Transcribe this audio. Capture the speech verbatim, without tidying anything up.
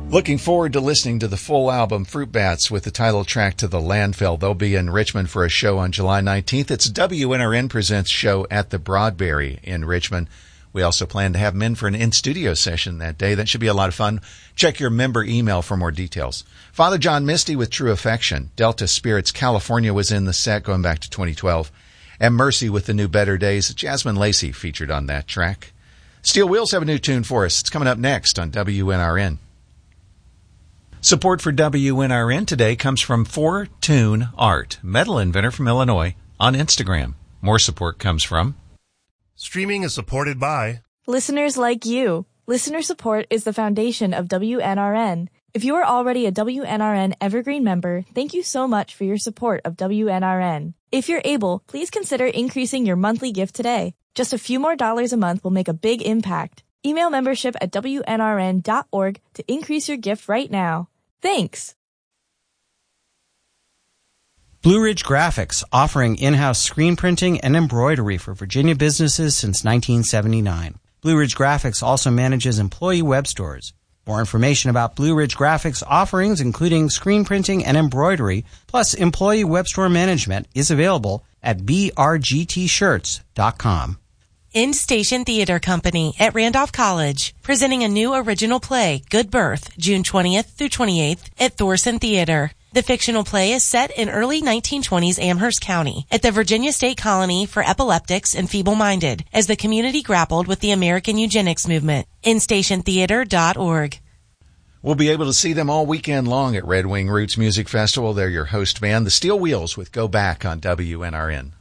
Looking forward to listening to the full album Fruit Bats with the title track To the Landfill. They'll be in Richmond for a show on July nineteenth. It's W N R N Presents show at the Broadberry in Richmond. We also plan to have them in for an in-studio session that day. That should be a lot of fun. Check your member email for more details. Father John Misty with True Affection. Delta Spirits California was in the set going back to twenty twelve. And Mercy with the New Better Days. Jasmine Lacey featured on that track. Steel Wheels have a new tune for us. It's coming up next on W N R N. Support for W N R N today comes from four Tune Art, metal inventor from Illinois, on Instagram. More support comes from... Streaming is supported by... listeners like you. Listener support is the foundation of W N R N. If you are already a W N R N Evergreen member, thank you so much for your support of W N R N. If you're able, please consider increasing your monthly gift today. Just a few more dollars a month will make a big impact. Email membership at W N R N dot org to increase your gift right now. Thanks. Blue Ridge Graphics, offering in-house screen printing and embroidery for Virginia businesses since nineteen seventy-nine. Blue Ridge Graphics also manages employee web stores. More information about Blue Ridge Graphics offerings, including screen printing and embroidery, plus employee web store management, is available at b r g t shirts dot com. End Station Theater Company at Randolph College, presenting a new original play, Good Birth, June twentieth through twenty-eighth at Thorson Theater. The fictional play is set in early nineteen twenties Amherst County at the Virginia State Colony for Epileptics and Feeble-Minded as the community grappled with the American eugenics movement. end station theater dot org. We'll be able to see them all weekend long at Red Wing Roots Music Festival. They're your host band, the Steel Wheels, with Go Back on W N R N.